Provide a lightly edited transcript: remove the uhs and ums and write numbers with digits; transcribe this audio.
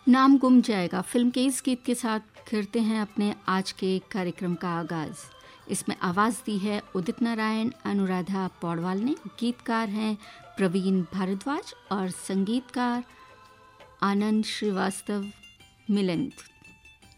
नाम गुम जाएगा फिल्म के इस गीत के साथ करते हैं अपने आज के कार्यक्रम का आगाज। इसमें आवाज़ दी है उदित नारायण अनुराधा पौडवाल ने। गीतकार हैं प्रवीण भारद्वाज और संगीतकार आनंद श्रीवास्तव मिलिंद।